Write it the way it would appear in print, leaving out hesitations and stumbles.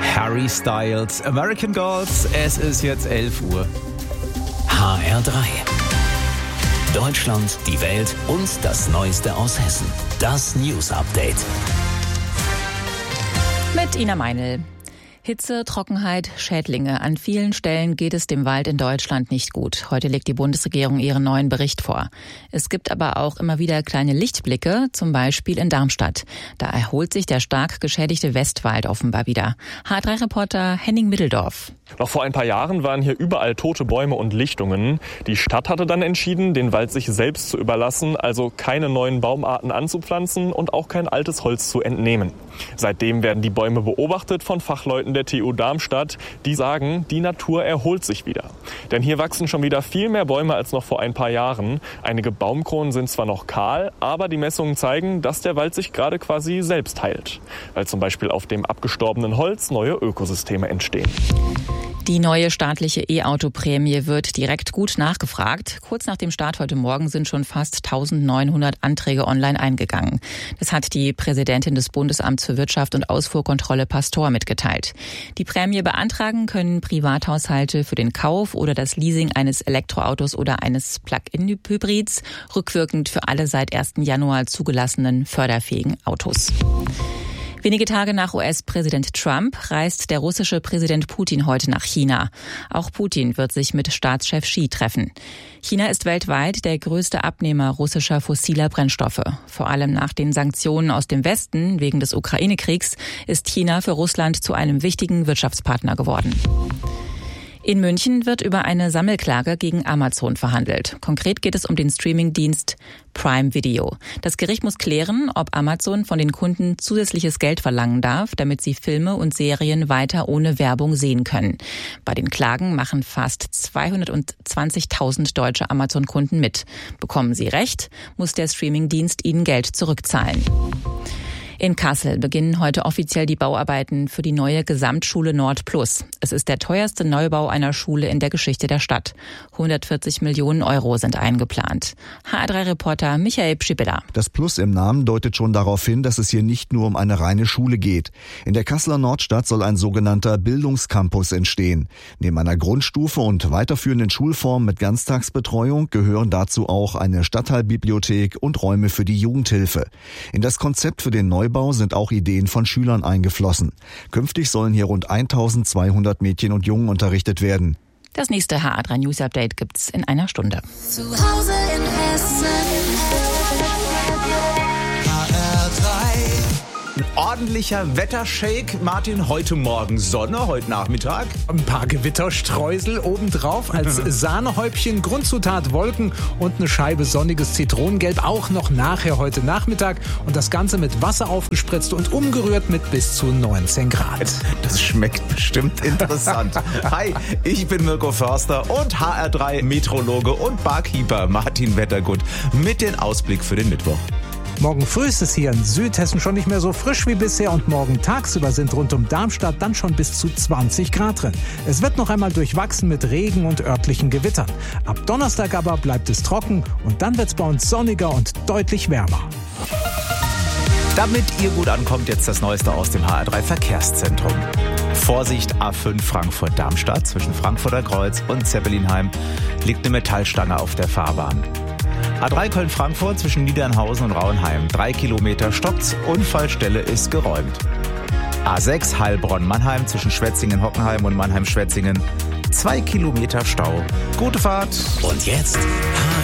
Harry Styles, American Gods. Es ist jetzt 11 Uhr. HR3. Deutschland, die Welt und das Neueste aus Hessen. Das News Update. Mit Ina Meinl. Hitze, Trockenheit, Schädlinge. An vielen Stellen geht es dem Wald in Deutschland nicht gut. Heute legt die Bundesregierung ihren neuen Bericht vor. Es gibt aber auch immer wieder kleine Lichtblicke, zum Beispiel in Darmstadt. Da erholt sich der stark geschädigte Westwald offenbar wieder. HR3-Reporter Henning Middeldorf. Noch vor ein paar Jahren waren hier überall tote Bäume und Lichtungen. Die Stadt hatte dann entschieden, den Wald sich selbst zu überlassen, also keine neuen Baumarten anzupflanzen und auch kein altes Holz zu entnehmen. Seitdem werden die Bäume beobachtet von Fachleuten der TU Darmstadt, die sagen, die Natur erholt sich wieder. Denn hier wachsen schon wieder viel mehr Bäume als noch vor ein paar Jahren. Einige Baumkronen sind zwar noch kahl, aber die Messungen zeigen, dass der Wald sich gerade quasi selbst heilt. Weil zum Beispiel auf dem abgestorbenen Holz neue Ökosysteme entstehen. Die neue staatliche E-Auto-Prämie wird direkt gut nachgefragt. Kurz nach dem Start heute Morgen sind schon fast 1900 Anträge online eingegangen. Das hat die Präsidentin des Bundesamts für Wirtschaft und Ausfuhrkontrolle Pastor mitgeteilt. Die Prämie beantragen können Privathaushalte für den Kauf oder das Leasing eines Elektroautos oder eines Plug-in-Hybrids, rückwirkend für alle seit 1. Januar zugelassenen förderfähigen Autos. Wenige Tage nach US-Präsident Trump reist der russische Präsident Putin heute nach China. Auch Putin wird sich mit Staatschef Xi treffen. China ist weltweit der größte Abnehmer russischer fossiler Brennstoffe. Vor allem nach den Sanktionen aus dem Westen wegen des Ukraine-Kriegs ist China für Russland zu einem wichtigen Wirtschaftspartner geworden. In München wird über eine Sammelklage gegen Amazon verhandelt. Konkret geht es um den Streamingdienst Prime Video. Das Gericht muss klären, ob Amazon von den Kunden zusätzliches Geld verlangen darf, damit sie Filme und Serien weiter ohne Werbung sehen können. Bei den Klagen machen fast 220.000 deutsche Amazon-Kunden mit. Bekommen sie Recht, muss der Streamingdienst ihnen Geld zurückzahlen. In Kassel beginnen heute offiziell die Bauarbeiten für die neue Gesamtschule Nord Plus. Es ist der teuerste Neubau einer Schule in der Geschichte der Stadt. 140 Millionen Euro sind eingeplant. HR3-Reporter Michael Pschipela. Das Plus im Namen deutet schon darauf hin, dass es hier nicht nur um eine reine Schule geht. In der Kasseler Nordstadt soll ein sogenannter Bildungscampus entstehen. Neben einer Grundstufe und weiterführenden Schulformen mit Ganztagsbetreuung gehören dazu auch eine Stadtteilbibliothek und Räume für die Jugendhilfe. In das Konzept für den Neubau sind auch Ideen von Schülern eingeflossen. Künftig sollen hier rund 1200 Mädchen und Jungen unterrichtet werden. Das nächste HR3 News Update gibt's in einer Stunde. Zu Hause in Hessen. Ordentlicher Wettershake. Martin, heute Morgen Sonne, heute Nachmittag. Ein paar Gewitterstreusel obendrauf als Sahnehäubchen, Grundzutat Wolken und eine Scheibe sonniges Zitronengelb, auch noch nachher heute Nachmittag. Und das Ganze mit Wasser aufgespritzt und umgerührt mit bis zu 19 Grad. Das schmeckt bestimmt interessant. Hi, ich bin Mirko Förster und HR3 Meteorologe und Barkeeper Martin Wettergut mit dem Ausblick für den Mittwoch. Morgen früh ist es hier in Südhessen schon nicht mehr so frisch wie bisher und morgen tagsüber sind rund um Darmstadt dann schon bis zu 20 Grad drin. Es wird noch einmal durchwachsen mit Regen und örtlichen Gewittern. Ab Donnerstag aber bleibt es trocken und dann wird es bei uns sonniger und deutlich wärmer. Damit ihr gut ankommt, jetzt das Neueste aus dem HR3 Verkehrszentrum. Vorsicht, A5 Frankfurt-Darmstadt zwischen Frankfurter Kreuz und Zeppelinheim liegt eine Metallstange auf der Fahrbahn. A3 Köln-Frankfurt zwischen Niedernhausen und Rauenheim. 3 Kilometer stoppt, Unfallstelle ist geräumt. A6 Heilbronn-Mannheim zwischen Schwetzingen-Hockenheim und Mannheim-Schwetzingen. 2 Kilometer Stau. Gute Fahrt. Und jetzt